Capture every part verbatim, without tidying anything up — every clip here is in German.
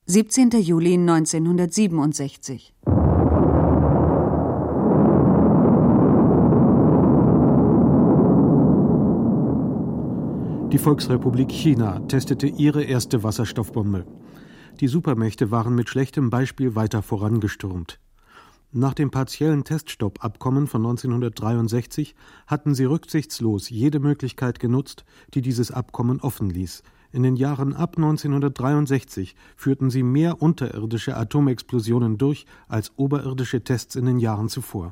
siebzehnter Juli neunzehnhundertsiebenundsechzig. Die Volksrepublik China testete ihre erste Wasserstoffbombe. Die Supermächte waren mit schlechtem Beispiel weiter vorangestürmt. Nach dem partiellen Teststoppabkommen von neunzehnhundertdreiundsechzig hatten sie rücksichtslos jede Möglichkeit genutzt, die dieses Abkommen offen ließ. In den Jahren ab neunzehnhundertdreiundsechzig führten sie mehr unterirdische Atomexplosionen durch als oberirdische Tests in den Jahren zuvor.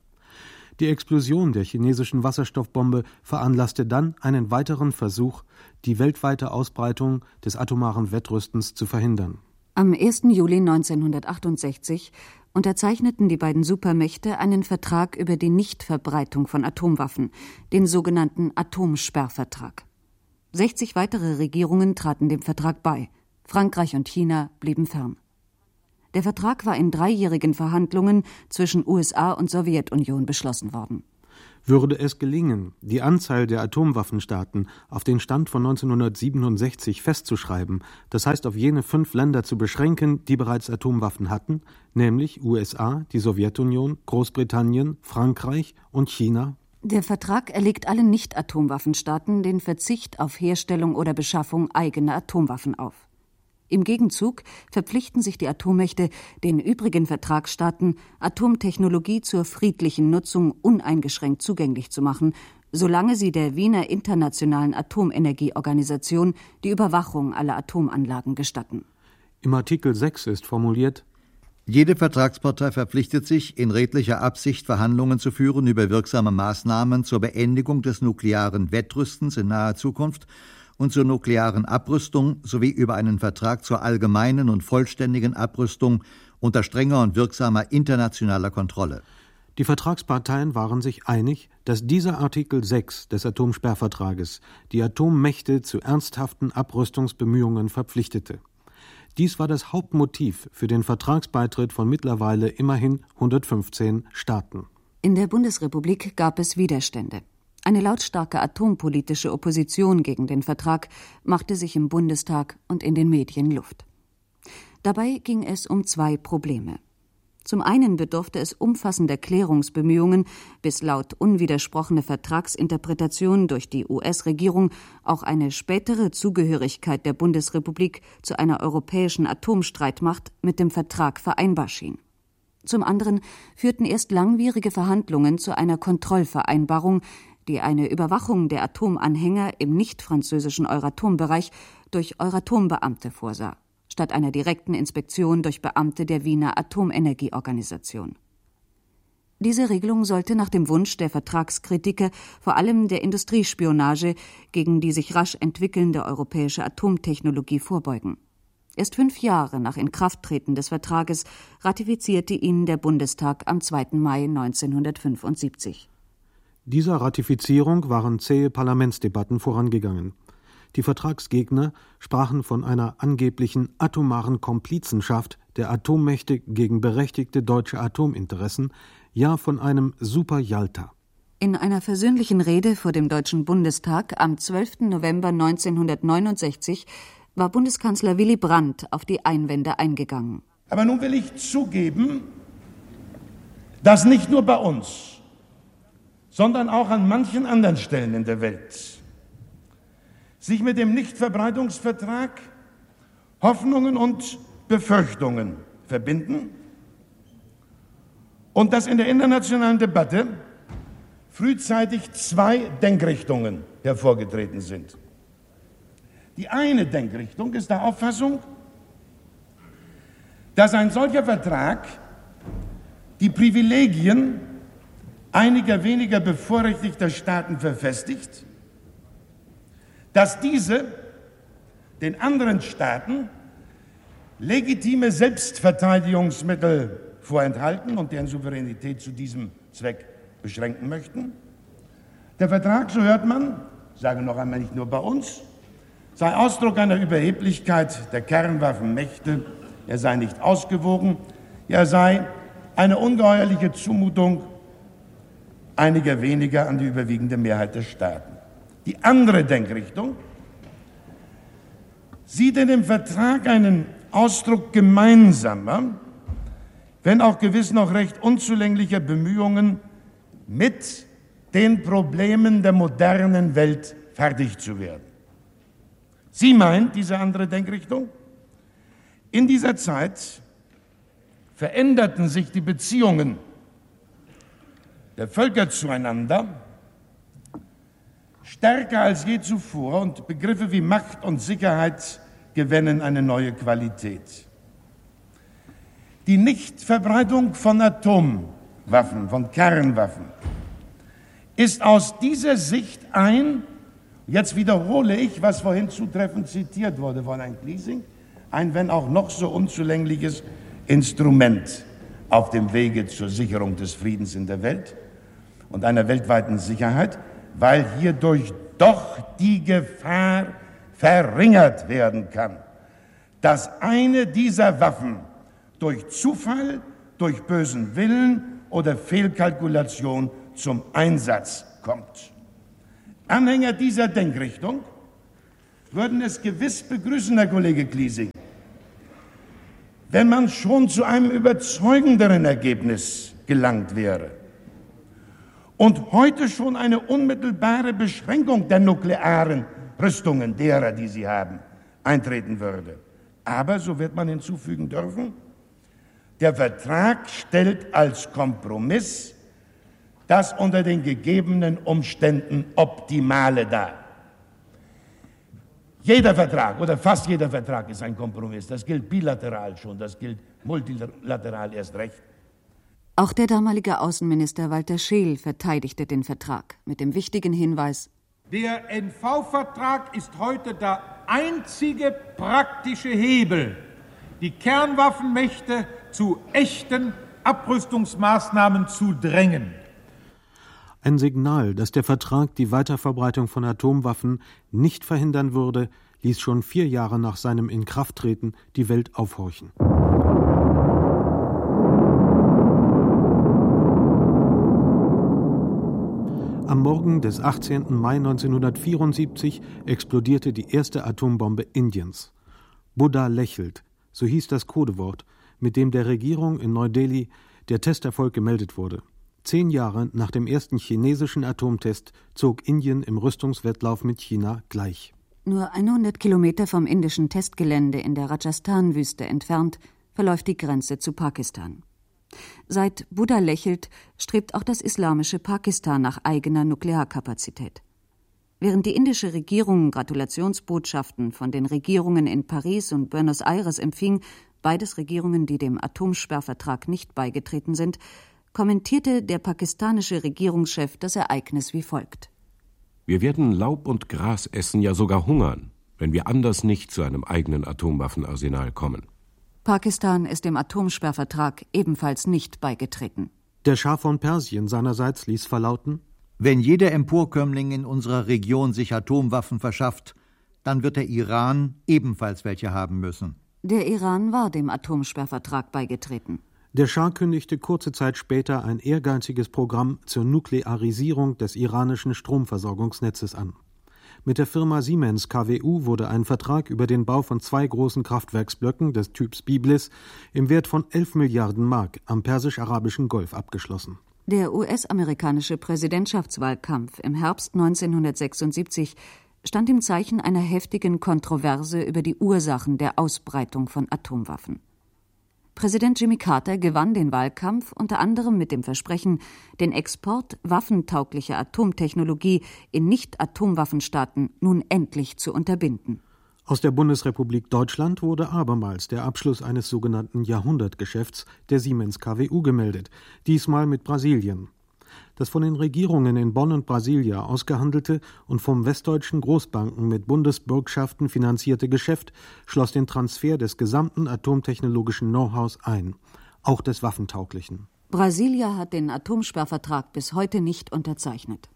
Die Explosion der chinesischen Wasserstoffbombe veranlasste dann einen weiteren Versuch, die weltweite Ausbreitung des atomaren Wettrüstens zu verhindern. Am ersten Juli neunzehnhundertachtundsechzig unterzeichneten die beiden Supermächte einen Vertrag über die Nichtverbreitung von Atomwaffen, den sogenannten Atomsperrvertrag. sechzig weitere Regierungen traten dem Vertrag bei. Frankreich und China blieben fern. Der Vertrag war in dreijährigen Verhandlungen zwischen U S A und Sowjetunion beschlossen worden. Würde es gelingen, die Anzahl der Atomwaffenstaaten auf den Stand von neunzehnhundertsiebenundsechzig festzuschreiben, das heißt auf jene fünf Länder zu beschränken, die bereits Atomwaffen hatten, nämlich U S A, die Sowjetunion, Großbritannien, Frankreich und China? Der Vertrag erlegt allen Nicht-Atomwaffenstaaten den Verzicht auf Herstellung oder Beschaffung eigener Atomwaffen auf. Im Gegenzug verpflichten sich die Atommächte, den übrigen Vertragsstaaten Atomtechnologie zur friedlichen Nutzung uneingeschränkt zugänglich zu machen, solange sie der Wiener Internationalen Atomenergieorganisation die Überwachung aller Atomanlagen gestatten. Im Artikel sechs ist formuliert: Jede Vertragspartei verpflichtet sich, in redlicher Absicht Verhandlungen zu führen über wirksame Maßnahmen zur Beendigung des nuklearen Wettrüstens in naher Zukunft und zur nuklearen Abrüstung sowie über einen Vertrag zur allgemeinen und vollständigen Abrüstung unter strenger und wirksamer internationaler Kontrolle. Die Vertragsparteien waren sich einig, dass dieser Artikel sechs des Atomsperrvertrages die Atommächte zu ernsthaften Abrüstungsbemühungen verpflichtete. Dies war das Hauptmotiv für den Vertragsbeitritt von mittlerweile immerhin hundertfünfzehn Staaten. In der Bundesrepublik gab es Widerstände. Eine lautstarke atompolitische Opposition gegen den Vertrag machte sich im Bundestag und in den Medien Luft. Dabei ging es um zwei Probleme. Zum einen bedurfte es umfassender Klärungsbemühungen, bis laut unwidersprochene Vertragsinterpretation durch die U S-Regierung auch eine spätere Zugehörigkeit der Bundesrepublik zu einer europäischen Atomstreitmacht mit dem Vertrag vereinbar schien. Zum anderen führten erst langwierige Verhandlungen zu einer Kontrollvereinbarung, die eine Überwachung der Atomanhänger im nicht-französischen Euratom-Bereich durch Euratom-Beamte vorsah, statt einer direkten Inspektion durch Beamte der Wiener Atomenergieorganisation. Diese Regelung sollte nach dem Wunsch der Vertragskritiker vor allem der Industriespionage gegen die sich rasch entwickelnde europäische Atomtechnologie vorbeugen. Erst fünf Jahre nach Inkrafttreten des Vertrages ratifizierte ihn der Bundestag am zweiten Mai neunzehnhundertfünfundsiebzig. Dieser Ratifizierung waren zähe Parlamentsdebatten vorangegangen. Die Vertragsgegner sprachen von einer angeblichen atomaren Komplizenschaft der Atommächte gegen berechtigte deutsche Atominteressen, ja von einem Super-Jalta. In einer versöhnlichen Rede vor dem Deutschen Bundestag am zwölften November neunzehnhundertneunundsechzig war Bundeskanzler Willy Brandt auf die Einwände eingegangen. Aber nun will ich zugeben, dass nicht nur bei uns, sondern auch an manchen anderen Stellen in der Welt sich mit dem Nichtverbreitungsvertrag Hoffnungen und Befürchtungen verbinden und dass in der internationalen Debatte frühzeitig zwei Denkrichtungen hervorgetreten sind. Die eine Denkrichtung ist der Auffassung, dass ein solcher Vertrag die Privilegien einiger weniger bevorrechtigter Staaten verfestigt, dass diese den anderen Staaten legitime Selbstverteidigungsmittel vorenthalten und deren Souveränität zu diesem Zweck beschränken möchten. Der Vertrag, so hört man, sage noch einmal nicht nur bei uns, sei Ausdruck einer Überheblichkeit der Kernwaffenmächte, er sei nicht ausgewogen, er sei eine ungeheuerliche Zumutung einiger weniger an die überwiegende Mehrheit der Staaten. Die andere Denkrichtung sieht in dem Vertrag einen Ausdruck gemeinsamer, wenn auch gewiss noch recht unzulänglicher Bemühungen, mit den Problemen der modernen Welt fertig zu werden. Sie meint, diese andere Denkrichtung, in dieser Zeit veränderten sich die Beziehungen der Völker zueinander stärker als je zuvor und Begriffe wie Macht und Sicherheit gewinnen eine neue Qualität. Die Nichtverbreitung von Atomwaffen, von Kernwaffen, ist aus dieser Sicht ein, jetzt wiederhole ich, was vorhin zutreffend zitiert wurde von Herrn Gliesing, ein, wenn auch noch so unzulängliches Instrument auf dem Wege zur Sicherung des Friedens in der Welt und einer weltweiten Sicherheit, weil hierdurch doch die Gefahr verringert werden kann, dass eine dieser Waffen durch Zufall, durch bösen Willen oder Fehlkalkulation zum Einsatz kommt. Anhänger dieser Denkrichtung würden es gewiss begrüßen, Herr Kollege Gliesing, wenn man schon zu einem überzeugenderen Ergebnis gelangt wäre und heute schon eine unmittelbare Beschränkung der nuklearen Rüstungen, derer, die sie haben, eintreten würde. Aber, so wird man hinzufügen dürfen, der Vertrag stellt als Kompromiss das unter den gegebenen Umständen Optimale dar. Jeder Vertrag oder fast jeder Vertrag ist ein Kompromiss. Das gilt bilateral schon, das gilt multilateral erst recht. Auch der damalige Außenminister Walter Scheel verteidigte den Vertrag mit dem wichtigen Hinweis: Der N V-Vertrag ist heute der einzige praktische Hebel, die Kernwaffenmächte zu echten Abrüstungsmaßnahmen zu drängen. Ein Signal, dass der Vertrag die Weiterverbreitung von Atomwaffen nicht verhindern würde, ließ schon vier Jahre nach seinem Inkrafttreten die Welt aufhorchen. Am Morgen des achtzehnten Mai neunzehnhundertvierundsiebzig explodierte die erste Atombombe Indiens. Buddha lächelt, so hieß das Codewort, mit dem der Regierung in Neu-Delhi der Testerfolg gemeldet wurde. Zehn Jahre nach dem ersten chinesischen Atomtest zog Indien im Rüstungswettlauf mit China gleich. Nur hundert Kilometer vom indischen Testgelände in der Rajasthan-Wüste entfernt verläuft die Grenze zu Pakistan. Seit Buddha lächelt, strebt auch das islamische Pakistan nach eigener Nuklearkapazität. Während die indische Regierung Gratulationsbotschaften von den Regierungen in Paris und Buenos Aires empfing, beides Regierungen, die dem Atomsperrvertrag nicht beigetreten sind, kommentierte der pakistanische Regierungschef das Ereignis wie folgt: Wir werden Laub und Gras essen, ja sogar hungern, wenn wir anders nicht zu einem eigenen Atomwaffenarsenal kommen. Pakistan ist dem Atomsperrvertrag ebenfalls nicht beigetreten. Der Schah von Persien seinerseits ließ verlauten: Wenn jeder Emporkömmling in unserer Region sich Atomwaffen verschafft, dann wird der Iran ebenfalls welche haben müssen. Der Iran war dem Atomsperrvertrag beigetreten. Der Schah kündigte kurze Zeit später ein ehrgeiziges Programm zur Nuklearisierung des iranischen Stromversorgungsnetzes an. Mit der Firma Siemens K W U wurde ein Vertrag über den Bau von zwei großen Kraftwerksblöcken des Typs Biblis im Wert von elf Milliarden Mark am Persisch-Arabischen Golf abgeschlossen. Der U S-amerikanische Präsidentschaftswahlkampf im Herbst neunzehnhundertsechsundsiebzig stand im Zeichen einer heftigen Kontroverse über die Ursachen der Ausbreitung von Atomwaffen. Präsident Jimmy Carter gewann den Wahlkampf unter anderem mit dem Versprechen, den Export waffentauglicher Atomtechnologie in Nicht-Atomwaffenstaaten nun endlich zu unterbinden. Aus der Bundesrepublik Deutschland wurde abermals der Abschluss eines sogenannten Jahrhundertgeschäfts der Siemens K W U gemeldet, diesmal mit Brasilien. Das von den Regierungen in Bonn und Brasilia ausgehandelte und vom westdeutschen Großbanken mit Bundesbürgschaften finanzierte Geschäft schloss den Transfer des gesamten atomtechnologischen Know-hows ein, auch des waffentauglichen. Brasilia hat den Atomsperrvertrag bis heute nicht unterzeichnet.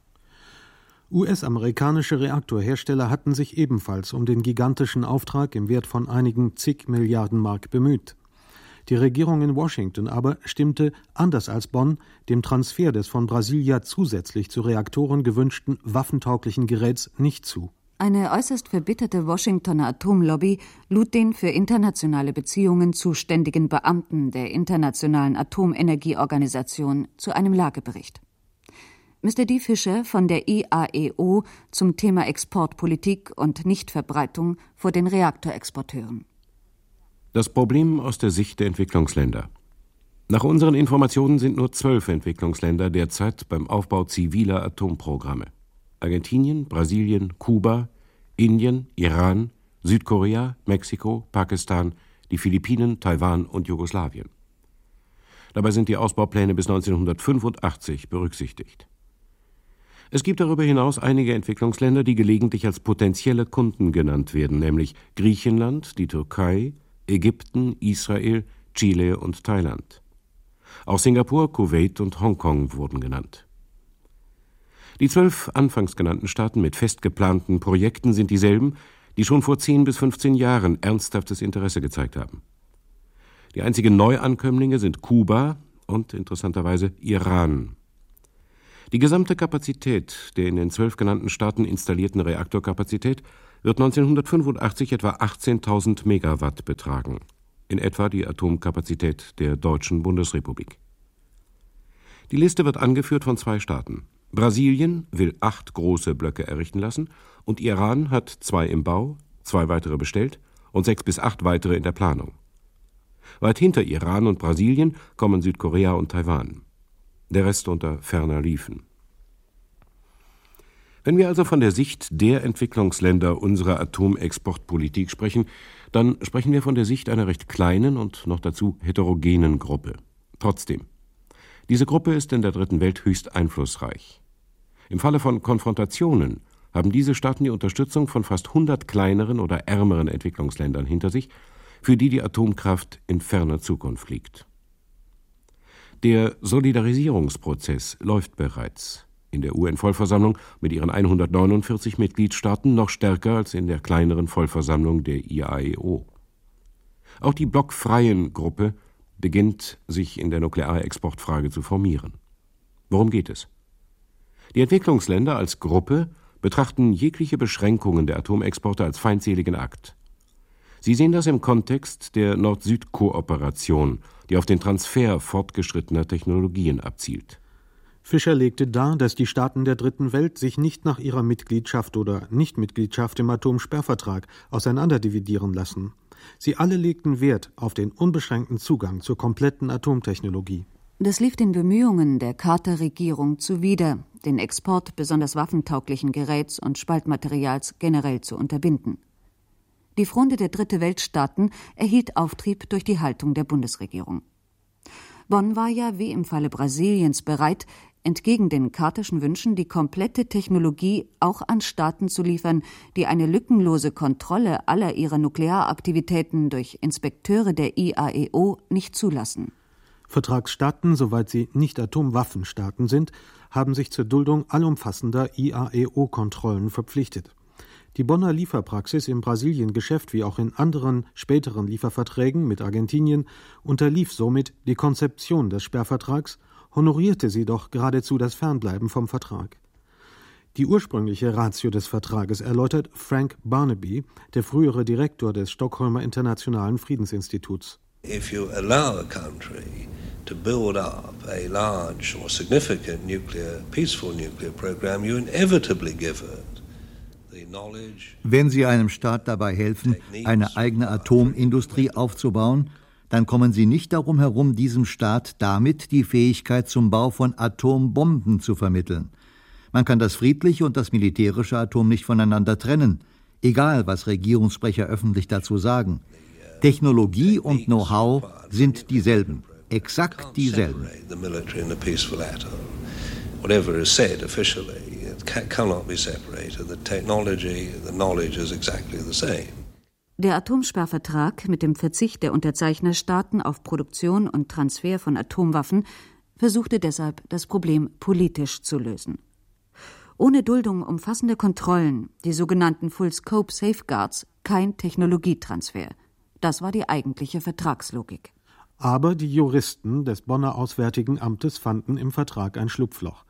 U S-amerikanische Reaktorhersteller hatten sich ebenfalls um den gigantischen Auftrag im Wert von einigen zig Milliarden Mark bemüht. Die Regierung in Washington aber stimmte, anders als Bonn, dem Transfer des von Brasilia zusätzlich zu Reaktoren gewünschten waffentauglichen Geräts nicht zu. Eine äußerst verbitterte Washingtoner Atomlobby lud den für internationale Beziehungen zuständigen Beamten der Internationalen Atomenergieorganisation zu einem Lagebericht. Mister D. Fisher von der I A E O zum Thema Exportpolitik und Nichtverbreitung vor den Reaktorexporteuren. Das Problem aus der Sicht der Entwicklungsländer. Nach unseren Informationen sind nur zwölf Entwicklungsländer derzeit beim Aufbau ziviler Atomprogramme. Argentinien, Brasilien, Kuba, Indien, Iran, Südkorea, Mexiko, Pakistan, die Philippinen, Taiwan und Jugoslawien. Dabei sind die Ausbaupläne bis neunzehnhundertfünfundachtzig berücksichtigt. Es gibt darüber hinaus einige Entwicklungsländer, die gelegentlich als potenzielle Kunden genannt werden, nämlich Griechenland, die Türkei, Ägypten, Israel, Chile und Thailand. Auch Singapur, Kuwait und Hongkong wurden genannt. Die zwölf anfangs genannten Staaten mit fest geplanten Projekten sind dieselben, die schon vor zehn bis fünfzehn Jahren ernsthaftes Interesse gezeigt haben. Die einzigen Neuankömmlinge sind Kuba und interessanterweise Iran. Die gesamte Kapazität der in den zwölf genannten Staaten installierten Reaktorkapazität wird neunzehnhundertfünfundachtzig etwa achtzehntausend Megawatt betragen, in etwa die Atomkapazität der Deutschen Bundesrepublik. Die Liste wird angeführt von zwei Staaten. Brasilien will acht große Blöcke errichten lassen und Iran hat zwei im Bau, zwei weitere bestellt und sechs bis acht weitere in der Planung. Weit hinter Iran und Brasilien kommen Südkorea und Taiwan. Der Rest unter ferner liefen. Wenn wir also von der Sicht der Entwicklungsländer unserer Atomexportpolitik sprechen, dann sprechen wir von der Sicht einer recht kleinen und noch dazu heterogenen Gruppe. Trotzdem, diese Gruppe ist in der Dritten Welt höchst einflussreich. Im Falle von Konfrontationen haben diese Staaten die Unterstützung von fast hundert kleineren oder ärmeren Entwicklungsländern hinter sich, für die die Atomkraft in ferner Zukunft liegt. Der Solidarisierungsprozess läuft bereits in der U N-Vollversammlung mit ihren hundertneunundvierzig Mitgliedstaaten noch stärker als in der kleineren Vollversammlung der I A E O. Auch die blockfreien Gruppe beginnt sich in der Nuklearexportfrage zu formieren. Worum geht es? Die Entwicklungsländer als Gruppe betrachten jegliche Beschränkungen der Atomexporte als feindseligen Akt. Sie sehen das im Kontext der Nord-Süd-Kooperation, die auf den Transfer fortgeschrittener Technologien abzielt. Fischer legte dar, dass die Staaten der Dritten Welt sich nicht nach ihrer Mitgliedschaft oder Nichtmitgliedschaft im Atomsperrvertrag auseinanderdividieren lassen. Sie alle legten Wert auf den unbeschränkten Zugang zur kompletten Atomtechnologie. Das lief den Bemühungen der Carter-Regierung zuwider, den Export besonders waffentauglichen Geräts und Spaltmaterials generell zu unterbinden. Die Fronde der Dritte-Welt-Staaten erhielt Auftrieb durch die Haltung der Bundesregierung. Bonn war ja, wie im Falle Brasiliens, bereit, entgegen den Carterschen Wünschen die komplette Technologie auch an Staaten zu liefern, die eine lückenlose Kontrolle aller ihrer Nuklearaktivitäten durch Inspekteure der I A E O nicht zulassen. Vertragsstaaten, soweit sie nicht Atomwaffenstaaten sind, haben sich zur Duldung allumfassender I A E O-Kontrollen verpflichtet. Die Bonner Lieferpraxis im Brasilien-Geschäft wie auch in anderen späteren Lieferverträgen mit Argentinien unterlief somit die Konzeption des Sperrvertrags, honorierte sie doch geradezu das Fernbleiben vom Vertrag. Die ursprüngliche Ratio des Vertrages erläutert Frank Barnaby, der frühere Direktor des Stockholmer Internationalen Friedensinstituts. If you allow a country to build up a large or significant nuclear, peaceful nuclear program, you inevitably give it the knowledge. Wenn Sie einem Staat dabei helfen, eine eigene Atomindustrie aufzubauen, dann kommen Sie nicht darum herum, diesem Staat damit die Fähigkeit zum Bau von Atombomben zu vermitteln. Man kann das friedliche und das militärische Atom nicht voneinander trennen, egal was Regierungssprecher öffentlich dazu sagen. Technologie und Know-how sind dieselben, exakt dieselben. Whatever is said officially, it cannot be separated. The technology, the knowledge is exactly the same. Der Atomsperrvertrag mit dem Verzicht der Unterzeichnerstaaten auf Produktion und Transfer von Atomwaffen versuchte deshalb, das Problem politisch zu lösen. Ohne Duldung umfassender Kontrollen, die sogenannten Full-Scope Safeguards, kein Technologietransfer. Das war die eigentliche Vertragslogik. Aber die Juristen des Bonner Auswärtigen Amtes fanden im Vertrag ein Schlupfloch.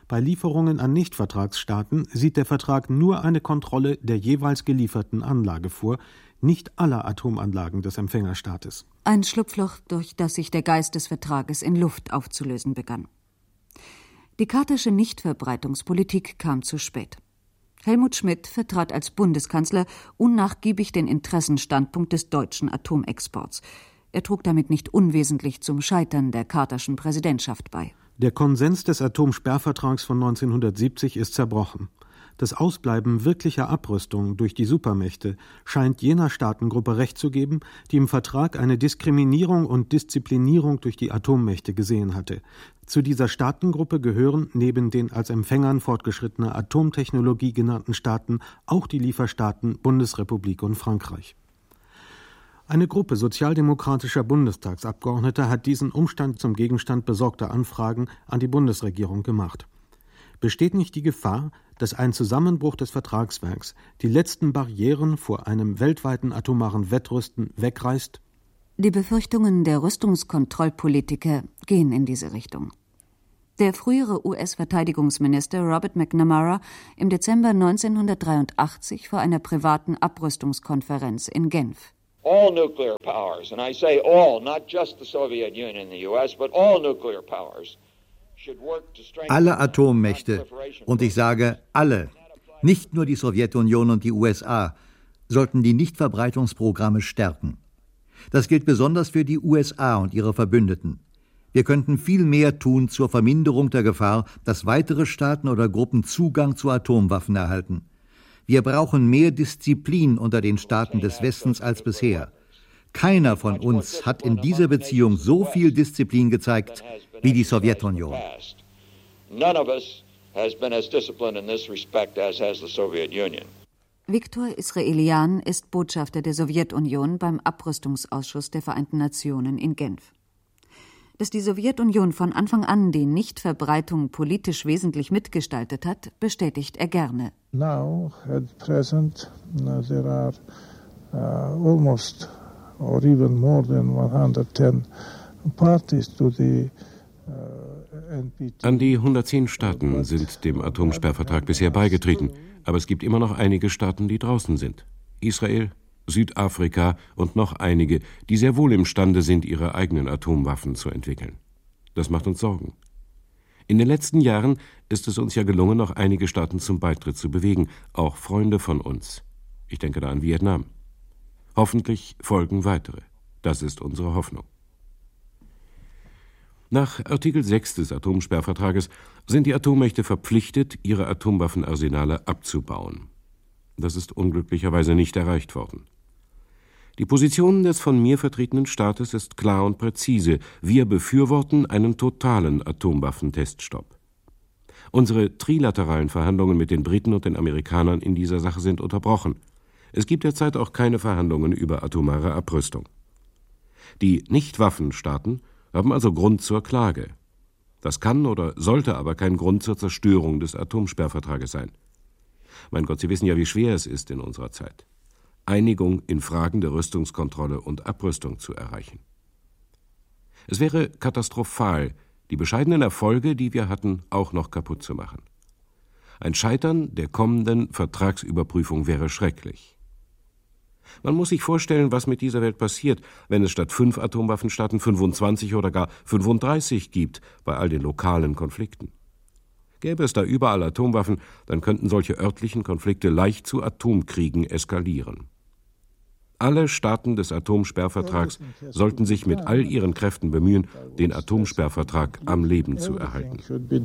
Bei Lieferungen an Nichtvertragsstaaten sieht der Vertrag nur eine Kontrolle der jeweils gelieferten Anlage vor, nicht aller Atomanlagen des Empfängerstaates. Ein Schlupfloch, durch das sich der Geist des Vertrages in Luft aufzulösen begann. Die Cartersche Nichtverbreitungspolitik kam zu spät. Helmut Schmidt vertrat als Bundeskanzler unnachgiebig den Interessenstandpunkt des deutschen Atomexports. Er trug damit nicht unwesentlich zum Scheitern der Carterschen Präsidentschaft bei. Der Konsens des Atomsperrvertrags von neunzehnhundertsiebzig ist zerbrochen. Das Ausbleiben wirklicher Abrüstung durch die Supermächte scheint jener Staatengruppe Recht zu geben, die im Vertrag eine Diskriminierung und Disziplinierung durch die Atommächte gesehen hatte. Zu dieser Staatengruppe gehören neben den als Empfängern fortgeschrittener Atomtechnologie genannten Staaten auch die Lieferstaaten Bundesrepublik und Frankreich. Eine Gruppe sozialdemokratischer Bundestagsabgeordneter hat diesen Umstand zum Gegenstand besorgter Anfragen an die Bundesregierung gemacht. Besteht nicht die Gefahr, dass ein Zusammenbruch des Vertragswerks die letzten Barrieren vor einem weltweiten atomaren Wettrüsten wegreißt? Die Befürchtungen der Rüstungskontrollpolitiker gehen in diese Richtung. Der frühere U S-Verteidigungsminister Robert McNamara im Dezember neunzehnhundertdreiundachtzig vor einer privaten Abrüstungskonferenz in Genf. All nuclear powers, and I say all, not just the Soviet Union and the U S, but all nuclear powers, should work to strengthen alle Atommächte, und ich sage alle, nicht nur die Sowjetunion und die U S A, sollten die Nichtverbreitungsprogramme stärken. Das gilt besonders für die U S A und ihre Verbündeten. Wir könnten viel mehr tun zur Verminderung der Gefahr, dass weitere Staaten oder Gruppen Zugang zu Atomwaffen erhalten. Wir brauchen mehr Disziplin unter den Staaten des Westens als bisher. Keiner von uns hat in dieser Beziehung so viel Disziplin gezeigt wie die Sowjetunion. Viktor Israelian ist Botschafter der Sowjetunion beim Abrüstungsausschuss der Vereinten Nationen in Genf. Dass die Sowjetunion von Anfang an die Nichtverbreitung politisch wesentlich mitgestaltet hat, bestätigt er gerne. Now, at present, uh, there are uh, almost or even more than one hundred ten parties to the uh, N P T. An die hundertzehn Staaten sind dem Atomsperrvertrag bisher beigetreten, aber es gibt immer noch einige Staaten, die draußen sind. Israel, Südafrika und noch einige, die sehr wohl imstande sind, ihre eigenen Atomwaffen zu entwickeln. Das macht uns Sorgen. In den letzten Jahren ist es uns ja gelungen, noch einige Staaten zum Beitritt zu bewegen, auch Freunde von uns. Ich denke da an Vietnam. Hoffentlich folgen weitere. Das ist unsere Hoffnung. Nach Artikel sechs des Atomsperrvertrages sind die Atommächte verpflichtet, ihre Atomwaffenarsenale abzubauen. Das ist unglücklicherweise nicht erreicht worden. Die Position des von mir vertretenen Staates ist klar und präzise. Wir befürworten einen totalen Atomwaffenteststopp. Unsere trilateralen Verhandlungen mit den Briten und den Amerikanern in dieser Sache sind unterbrochen. Es gibt derzeit auch keine Verhandlungen über atomare Abrüstung. Die Nichtwaffenstaaten haben also Grund zur Klage. Das kann oder sollte aber kein Grund zur Zerstörung des Atomsperrvertrages sein. Mein Gott, Sie wissen ja, wie schwer es ist in unserer Zeit, Einigung in Fragen der Rüstungskontrolle und Abrüstung zu erreichen. Es wäre katastrophal, die bescheidenen Erfolge, die wir hatten, auch noch kaputt zu machen. Ein Scheitern der kommenden Vertragsüberprüfung wäre schrecklich. Man muss sich vorstellen, was mit dieser Welt passiert, wenn es statt fünf Atomwaffenstaaten fünfundzwanzig oder gar fünfunddreißig gibt bei all den lokalen Konflikten. Gäbe es da überall Atomwaffen, dann könnten solche örtlichen Konflikte leicht zu Atomkriegen eskalieren. Alle Staaten des Atomsperrvertrags sollten sich mit all ihren Kräften bemühen, den Atomsperrvertrag am Leben zu erhalten.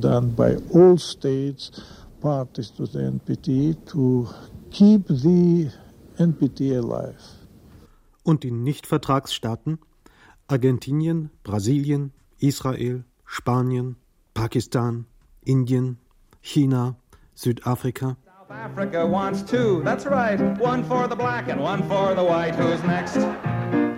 Und die Nichtvertragsstaaten? Argentinien, Brasilien, Israel, Spanien, Pakistan, Indien, China, Südafrika. South Africa wants two, that's right, one for the black and one for the white. Who's next?